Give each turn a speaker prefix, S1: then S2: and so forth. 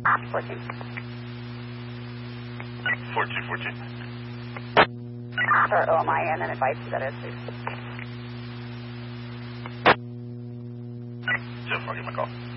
S1: 14.
S2: 14.
S1: For OMI and then advice that is, please.
S2: 10-4, give me a call.